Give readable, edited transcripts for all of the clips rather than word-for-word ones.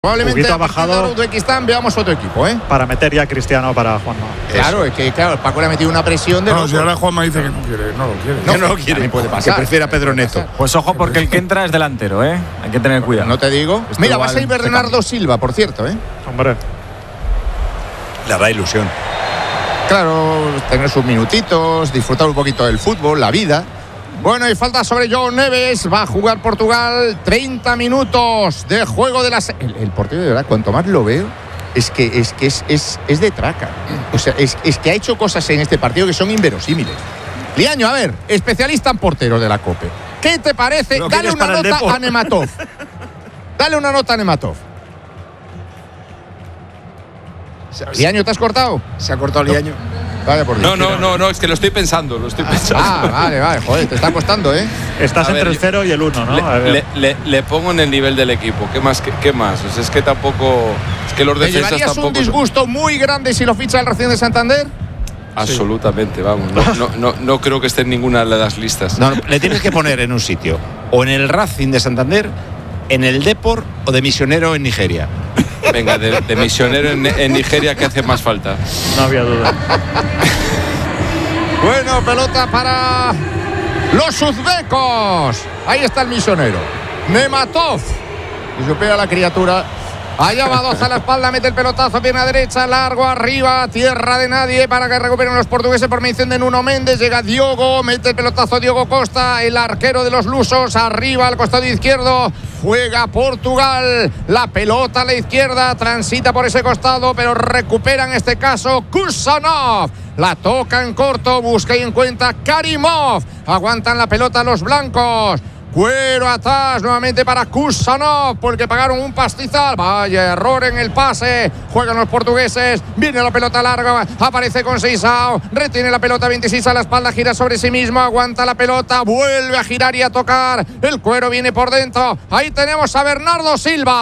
Probablemente ha bajado Uzbekistán veamos otro equipo, ¿eh? Para meter ya a Cristiano para Juanma. Claro, es que Paco le ha metido una presión de. No, si ahora Juanma dice que no quiere, no lo quiere. No lo quiere, puede pasar, que prefiere a Pedro Neto. Pues ojo, porque el que entra es delantero, ¿eh? Hay que tener cuidado. No te digo. Esto Mira, igual vas a ir Bernardo Silva, por cierto, ¿eh? Hombre. Le da ilusión. Claro, tener sus minutitos, disfrutar un poquito del fútbol, la vida. Bueno, y falta sobre João Neves. Va a jugar Portugal 30 minutos de juego de las. El portero, de verdad, cuanto más lo veo, es de traca. O sea, es que ha hecho cosas en este partido que son inverosímiles. Liaño, a ver, especialista en porteros de la COPE. ¿Qué te parece? Dale una nota a Nematov. Dale una nota a Nematov. Liaño, ¿te has cortado? Se ha cortado Liaño. Vale, por Dios. No, es que lo estoy pensando. Vale, joder, te está costando, ¿eh? Estás entre el 0 y el 1, ¿no? Le pongo en el nivel del equipo. ¿Qué más? O sea, es que tampoco. Es que los ¿Te defensas llevarías tampoco. un disgusto muy grande si lo ficha el Racing de Santander? Absolutamente, vamos. No creo que esté en ninguna de las listas. No, le tienes que poner en un sitio. O en el Racing de Santander, en el Depor o de misionero en Nigeria. Venga, de misionero en Nigeria, que hace más falta. No había duda. Bueno, pelota para los uzbecos. Ahí está el misionero. Nematov. Y supera la criatura. Allá va 2 a la espalda, mete el pelotazo, pierna derecha, largo, arriba, tierra de nadie para que recuperen los portugueses por mediación de Nuno Méndez. Llega Diogo, mete el pelotazo Diogo Costa, el arquero de los lusos, arriba al costado izquierdo. Juega Portugal, la pelota a la izquierda, transita por ese costado, pero recupera en este caso Kusanov. La toca en corto, busca y encuentra Karimov. Aguantan la pelota los blancos. Cuero atrás nuevamente para Kusanov, porque pagaron un pastizal. Vaya error en el pase. Juegan los portugueses. Viene la pelota larga. Aparece con Seisao. Retiene la pelota 26 a la espalda. Gira sobre sí mismo. Aguanta la pelota. Vuelve a girar y a tocar. El Cuero viene por dentro. Ahí tenemos a Bernardo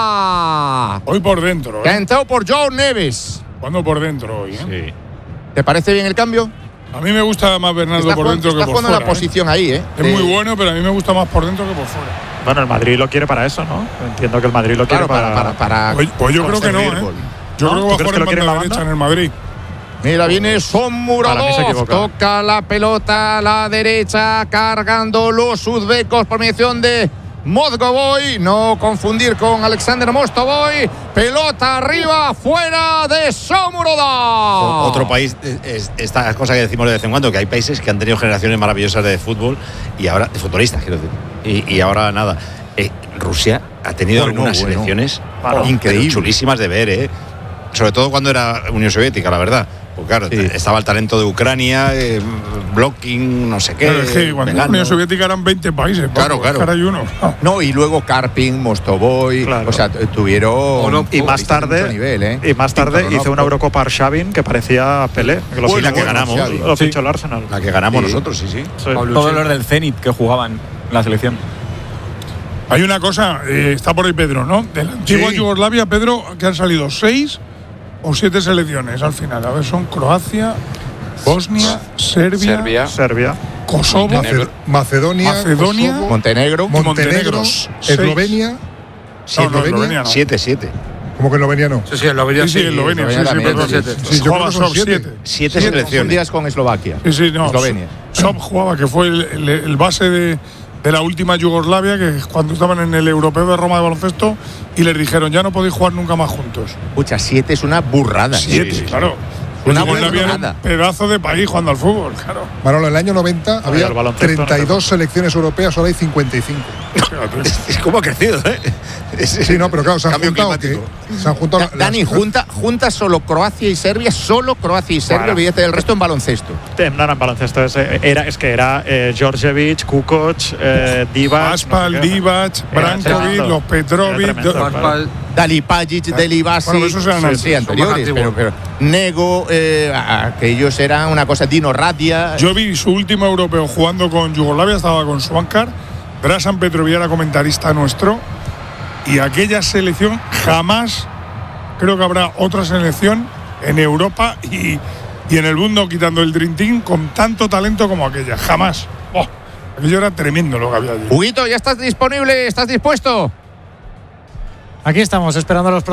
Silva. Hoy por dentro. Que ha entrado por João Neves. ¿Cuándo por dentro hoy? Sí. ¿Te parece bien el cambio? A mí me gusta más Bernardo por dentro que por fuera. Está jugando la posición ahí, ¿eh? Es muy bueno, pero a mí me gusta más por dentro que por fuera. Bueno, el Madrid lo quiere para eso, ¿no? Entiendo que el Madrid lo quiere para Pues yo creo que no, ¿eh? Yo creo que va a jugar en banda derecha en el Madrid. Mira, viene Shomurodov, toca la pelota a la derecha, cargando los uzbecos por mediación de Mozgovoy, no confundir con Alexander Mostovoy. Pelota arriba, fuera de Shomurodov. Otro país, esta cosa que decimos de vez en cuando, que hay países que han tenido generaciones maravillosas de fútbol y ahora, de futbolistas, quiero decir, y ahora nada. Rusia ha tenido algunas selecciones increíbles, chulísimas de ver, sobre todo cuando era Unión Soviética, la verdad. Pues claro, estaba el talento de Ucrania, blocking, no sé qué. Pero es que cuando la Unión Soviética eran 20 países. Claro. Ahora hay uno. No, y luego Karpin, Mostovoy, o sea, tuvieron y más tarde nivel, y más tarde hizo una Eurocopa Arshavin que parecía Pelé, que la que ganamos, lo fichó el Arsenal. La que ganamos nosotros, sí. Todos los del Zenit que jugaban en la selección. Hay una cosa, está por ahí Pedro, ¿no? De la antigua Yugoslavia, Pedro, que han salido 6 o 7 selecciones al final. A ver, son Croacia, Bosnia, Serbia, Kosovo, Macedonia, Kosovo, Montenegro, Eslovenia. Eslovenia no. 7. ¿Cómo que Eslovenia no? Sí, Eslovenia. Sí, perdón. Sí, jugaba Sob 7. 7 selecciones. Días con Eslovaquia. Sí, no. Eslovenia. Sob jugaba, que fue el base de la última Yugoslavia, que cuando estaban en el Europeo de Roma de baloncesto y les dijeron, ya no podéis jugar nunca más juntos. Escucha, 7 es una burrada. 7, claro. Una burrada. Un pedazo de país jugando al fútbol, claro. Manolo, en el año 90 había 32 selecciones europeas, ahora hay 55. Es como ha crecido, ¿eh? Sí, no, pero claro, se han juntado. Dani, junta solo Croacia y Serbia, olvídate del resto en baloncesto. No era en baloncesto, es que era Djordjevic, Kukoc, Divac. Aspal, Divac, Brankovic, los Petrovic, Dalipagic, Delibasi. Bueno, esos eran anteriores, pero Nego, aquellos eran una cosa, Dino Radia. Yo vi su último europeo jugando con Yugoslavia, estaba con Svankar, Drasan Petrovic era comentarista nuestro, y aquella selección jamás, creo que habrá otra selección en Europa y en el mundo, quitando el Dream Team, con tanto talento como aquella, jamás. Aquello era tremendo lo que había allí. Huguito, ¿ya estás disponible? ¿Estás dispuesto? Aquí estamos esperando a los